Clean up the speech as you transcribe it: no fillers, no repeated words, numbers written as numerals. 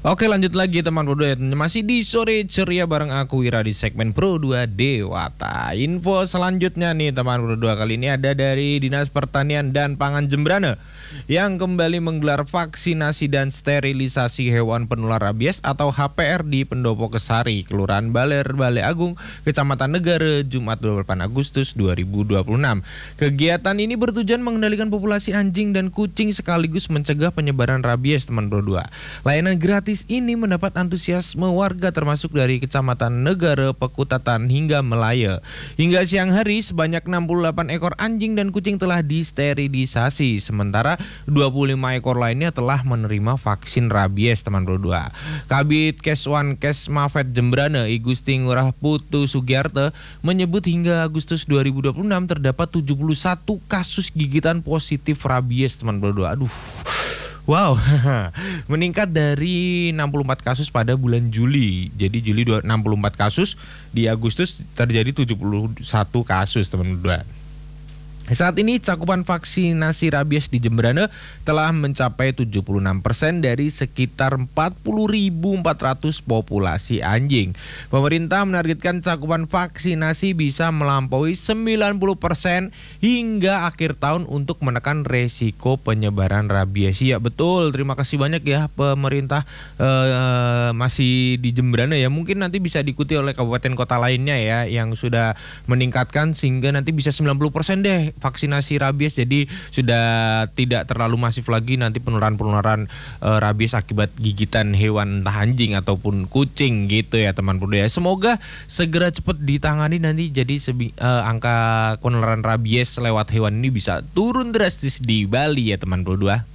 Oke, lanjut lagi teman Pro 2. Masih di sore ceria bareng aku Wira di segmen Pro 2 Dewata. Info selanjutnya nih teman Pro 2, kali ini ada dari Dinas Pertanian dan Pangan Jembrana yang kembali menggelar vaksinasi dan sterilisasi hewan penular rabies atau HPR di Pendopo Kesari, Kelurahan Baler, Bale Agung, Kecamatan Negara, Jumat 28 Agustus 2026. Kegiatan ini bertujuan mengendalikan populasi anjing dan kucing sekaligus mencegah penyebaran rabies teman Pro 2. Layanan gratis ini mendapat antusiasme warga termasuk dari Kecamatan Negara, Pekutatan hingga Melaya. Hingga siang hari sebanyak 68 ekor anjing dan kucing telah disterilisasi, sementara 25 ekor lainnya telah menerima vaksin rabies teman Pro 2. Kabid Keswan Kesmafet Jembrana I Gusti Ngurah Putu Sugiarto menyebut hingga Agustus 2026 terdapat 71 kasus gigitan positif rabies teman Pro 2. Aduh. Wow, meningkat dari 64 kasus pada bulan Juli. Jadi Juli 64 kasus, di Agustus terjadi 71 kasus teman-teman. Saat ini cakupan vaksinasi rabies di Jembrana telah mencapai 76% dari sekitar 40.400 populasi anjing. Pemerintah menargetkan cakupan vaksinasi bisa melampaui 90% hingga akhir tahun untuk menekan resiko penyebaran rabies. Ya betul, terima kasih banyak ya pemerintah masih di Jembrana ya. Mungkin nanti bisa diikuti oleh kabupaten kota lainnya ya yang sudah meningkatkan sehingga nanti bisa 90% deh vaksinasi rabies, jadi sudah tidak terlalu masif lagi nanti penularan rabies akibat gigitan hewan entah anjing ataupun kucing gitu ya teman Pro 2. Semoga segera cepat ditangani nanti jadi angka penularan rabies lewat hewan ini bisa turun drastis di Bali ya teman Pro 2.